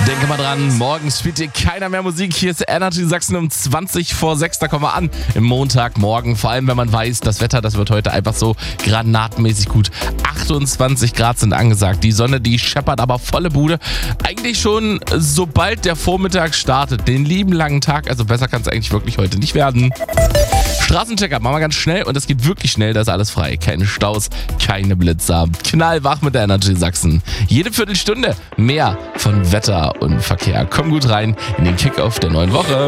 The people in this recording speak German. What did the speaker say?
Denke mal dran, morgen spielt hier keiner mehr Musik. Hier ist Energy Sachsen um 20 vor 6. Da kommen wir an im Montagmorgen. Vor allem, wenn man weiß, das Wetter, das wird heute einfach so granatenmäßig gut. 28 Grad sind angesagt. Die Sonne, die scheppert aber volle Bude. Eigentlich schon, sobald der Vormittag startet. Den lieben langen Tag. Also besser kann es eigentlich wirklich heute nicht werden. Straßenchecker machen wir ganz schnell und es geht wirklich schnell, da ist alles frei. Keine Staus, keine Blitzer. Knallwach mit der Energy Sachsen. Jede Viertelstunde mehr von Wetter und Verkehr. Komm gut rein in den Kickoff der neuen Woche.